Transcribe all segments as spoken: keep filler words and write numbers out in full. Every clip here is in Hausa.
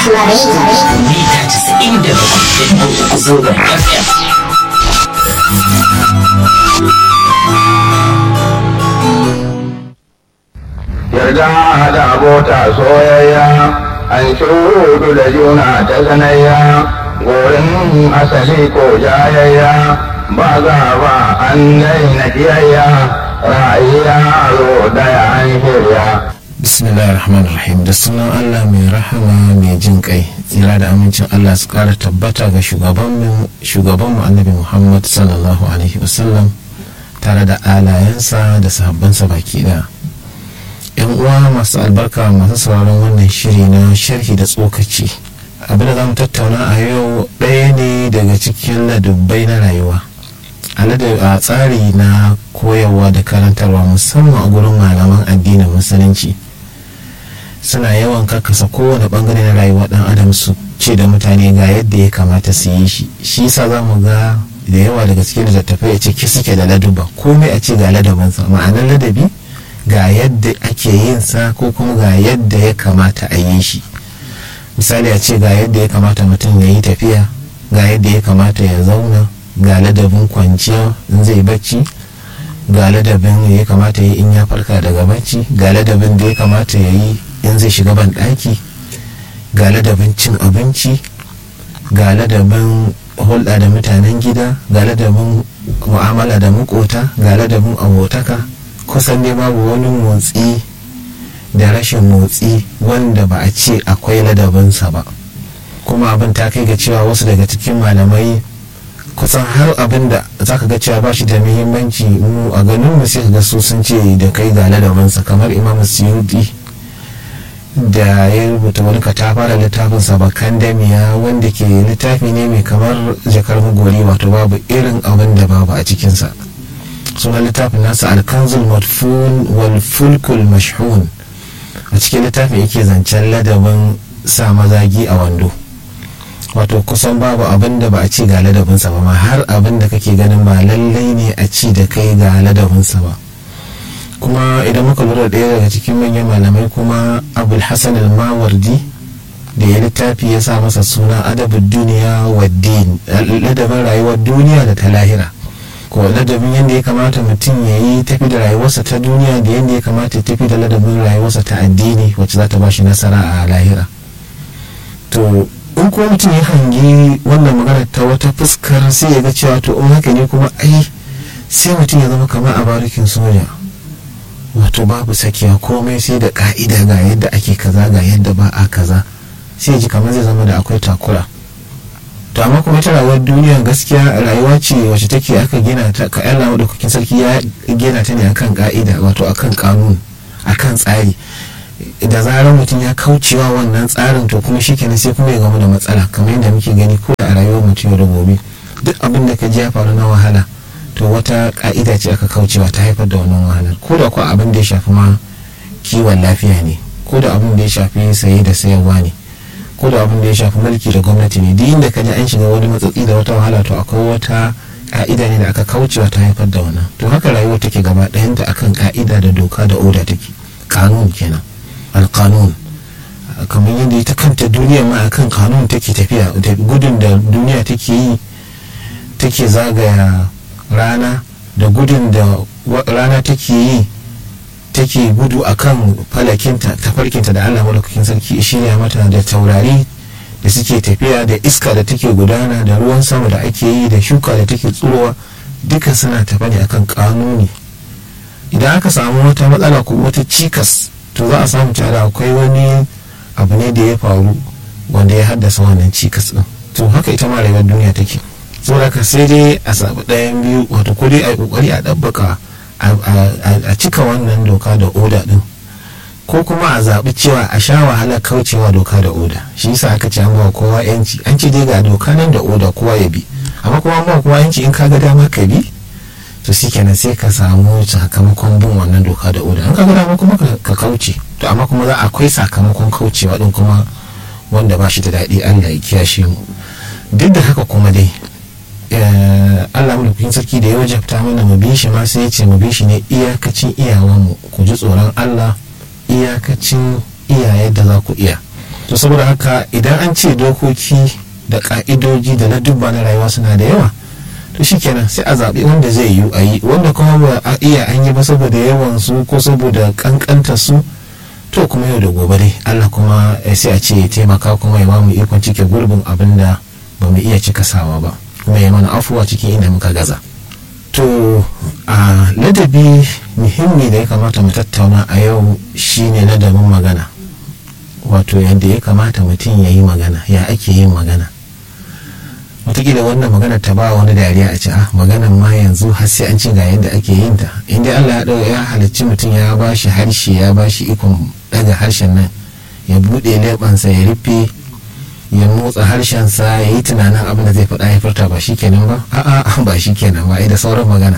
Rahma Radio. Mita casa'in da bakwai da uku zangon F M. Yarda da abota soyayya, an shudu da juna ta sanayya, gorin asali ko jayayya, ba za ba an daina kiyayya, ra'ayya zo daya an shirya. Bismillahir Rahmanir Rahim. Da sunan Allah mai rahama mai jin kai, tsira da amincin Allah su kara tabbata ga shugabanmu shugabanmu Annabi Muhammad sallallahu alaihi wasallam tare da alayensa da sahabbansa baki daya. Yan uwa masu albarka masu sauraron wannan shiri na sharhi da tsokaci, abin da za mu tattauna a yau ɗaya ne daga cikin ladubbai na rayuwa a tsari na koyarwa da karantarwa, musamman a gurin malaman addinin musulunci. Suna yawan karkasa kowane bangare na rayuwa dan adam su ce da mutane ga yadda ya kamata su yi shi shi yasa za mu ga da yawa daga cikin littattafai a ciki suke da laduba, komai a ce ga ladabansa, ma'anar ladabi ga yadda ake yin sa ko kuma ga yadda ya kamata a yi shi. Misali a ce ga yadda ya kamata mutum ya yi tafiya, ga yadda ya kamata ya zauna, ga ladabin kwanciya in zai bacci, ga ladabin da ya kamata ya yi in ya farka daga bacci, ga ladabin da ya kamata ya yi in zai shiga ban ɗaki, ga ladabin cin abinci, ga ladabin hulɗa da mutanen gida, ga ladabin mu'amala da makota, ga ladabin abotaka. Kusan dai babu wani motsi da rashin motsi wanda ba a ce akwai ladabinsa ba. Kuma abin ta kai ga cewa wasu daga cikin malamai kusan har abin da za ka ga cewa ba shi da muhimmanci mu a ganin mu sai ga su sun ce da kai ga ladabinsa, kamar Imam Suyuti da ya rubuta wani katafaren littafin sabakan damiya wanda ke littafi ne mai kamar jakar magori, wato babu irin abin da babu a cikinsa. Sunan littafin nasa alkanzul madfun wal fulkul mashhun. A cikin littafin yake zancen ladabin sa mazagi a wando, wato kusan babu abin da ba a ci ga ladabinsa ba, ma har abin da kake ganin ba lallai ne a ci da kai ga ladabinsa ba. Kuma idan muka lura ɗaya daga cikin manyan malamai kuma Abul Hasan al-Mawardi da ya littafi ya sa masa suna adabud duniya wa din, ladabin rayuwar duniya da ta lahira, ko ladabin yadda ya kamata mutum ya yi tafi da rayuwarsa ta duniya da yadda ya kamata ya tafi da ladabin rayuwarsa ta addini wacce za ta ba shi nasara a lahira. To in kuma mutum ya hangi wannan magana ta wata fuskar sai ya ga cewa to in haka ne kuma ai sai mutum ya zama kamar a barikin soja, wato babu sakiya, komai sai da ka'ida, ga yadda ake kaza ga yadda ba a kaza, sai ji kamar zai zama da akwai takura. To amma kuma ta rayuwar duniya gaskiya rayuwa ce wacce take aka gina ta ka Allah madaukakin sarki ya gina ta ne akan ka'ida, wato akan kanun, akan tsari. Da zarar mutum ya kaucewa wannan tsarin to kuma shikenan sai kuma ya gamu da matsala, kamar yadda muke gani ko da a rayuwar mutum yau da gobe duk abin da ka ji ya faru na wahala to wata ka'ida ce aka kaucewa ta haifar da wannan wahalar. Ko da kuwa abin da ya shafi ma kiwon lafiya ne, ko da abin da ya shafi saye da sayarwa ne, ko da abin da ya shafi mulki da gwamnati ne, duk inda ka ji an shiga wani matsatsi da wata wahala to akwai wata ka'ida ne da aka kaucewa ta haifar da wannan. To haka rayuwar take gaba ɗayanta akan ka'ida da doka da oda take, kanun kenan, alkanun. Kamar yadda ita kanta duniya ma akan kanun take tafiya, da gudun da duniya take yi take zagaya rana, da gudun da rana take yi take gudu akan falakinta tafarkinta da Allah madaukakin sarki shirya mata, da taurari da suke tafiya, da iska da take gudana, da ruwan sama da ake yi, da shuka da take tsurowa, duka suna tafa ne akan kanuni. Idan aka samu wata matsala ko wata cikas to za a samu cewa akwai wani abu ne da ya faru wanda ya haddasa wannan cikas din. To haka ita ma rayuwar duniya take. Saboda ka sai dai a sabu ɗayan biyu, wato ko dai a yi kokari a ɗabbaka a cika wannan doka da oda din, ko kuma a zaɓi cewa a sha wahala kaucewa doka da oda. Shi yasa aka ce an ba kowa yanci, an ce dai ga doka nan da oda kowa ya bi, amma kuma an ba kowa yanci in ka ga dama ka bi to shikenan sai ka samu sakamakon bin wannan doka da oda, in ka ga dama kuma ka kauce. To amma kuma za akwai sakamakon kaucewa din kuma wanda ba shi da daɗi, Allah ya kiyashe mu. Duk da haka kuma dai Allah mulkin sarki da ya wajabta mana mu bi shi ma sai ya ce mu bi shi ne iyakacin iyawanmu, ku ji tsoron Allah iyakacin iya yadda za ku iya. to saboda haka idan an ce dokoki da ka'idoji da na dubba na rayuwa suna da yawa, to shikenan sai a zaɓi wanda zai yi a yi, wanda kuma ba a iya an yi ba saboda yawan su ko saboda kankanta su, to kuma yau da gobe dai Allah kuma sai a ce ya taimaka kuma ya bamu ikon cike gurbin abin da ba mu iya cika sawa ba, kuma ya mana afuwa cikin inda muka gaza. To a ladabi muhimmi da ya kamata mu tattauna a yau shine ladabin magana, wato yadda ya kamata mutum ya yi magana, ya ake yin magana. Wataƙila wannan magana ta ba wani dariya a ce a maganan ma yanzu har sai an ce ga yadda ake yin ta. Inda Allah ya ɗau ya halicci mutum ya ba shi harshe, ya ba shi ikon ɗaga harshen nan, ya buɗe leɓansa ya rufe, ya motsa harshensa, ya yi tunanin abin da zai faɗa ya furta, ba shi kenan ba? A'a ba shi kenan ba, da sauran magana.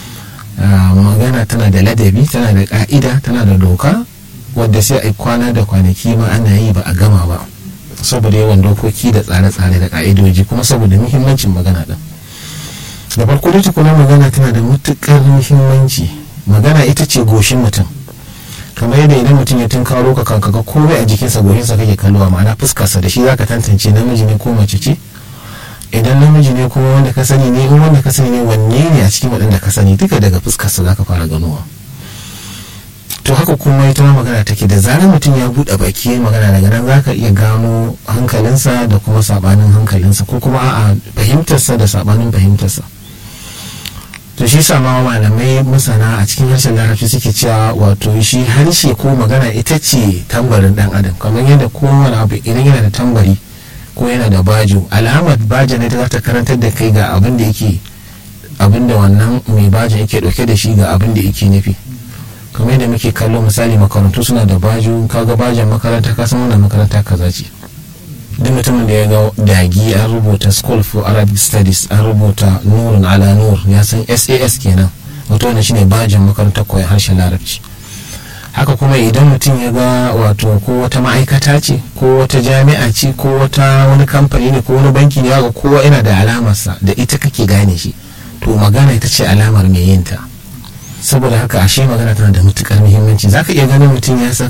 Magana tana da ladabi, tana da ƙa'ida, tana da doka, wadda sai a kwana da kwanaki ma ana yi ba a gama ba, saboda yawan dokoki da tsare-tsare da ka'idoji, kuma saboda muhimmancin magana din. Da farko da tukuna magana tana da matukar muhimmanci. Magana ita ce goshin mutum, kamar yadda idan mutum ya tunkaro ka kanka ga komai a jikinsa goshinsa kake kalluwa, ma'ana fuskarsa, da shi zaka tantance namiji ne ko mace ce. Idan namiji ne kuma wanda ka sani ne, in wanda ka sani ne wanne ne a cikin waɗanda ka sani, duka daga fuskarsa zaka fara ganowa. To haka kuma ita magana take, da zarar mutum ya buɗe baki ya magana, daga nan zaka iya gano hankalinsa da kuma sabanin hankalinsa, ko kuma a'a fahimtarsa da sabanin fahimtarsa. To shi sa ma malamai masana a cikin harshen larabci suke cewa wato shi harshe ko magana ita ce tambarin dan adam, kamar yadda kowane abu idan yana da tambari ko yana da bajo, alamar bajo ne ta za ta karantar da kai ga abin da yake, abin da wannan mai bajo yake dauke da shi, ga abin da yake nufi. kamar yadda muke kallo misali makarantu suna da bajo, kaga bajan makaranta ka san wannan makaranta kaza ce. Duk mutumin da ya ga dagi an rubuta School for Arabic Studies, an rubuta nurun ala nur, ya san S A S kenan, wato wannan shine bajan makarantar koyon harshen larabci. Haka kuma idan mutum ya ga wato ko wata ma'aikata ce ko wata jami'a ce ko wata wani kamfani ne ko wani banki ne, ga kowa yana da alamarsa da ita kake gane shi, to magana ita ce alamar mai yin ta. Saboda haka ashe magana tana da matukar muhimmanci. Zaka iya ganin mutum ya saka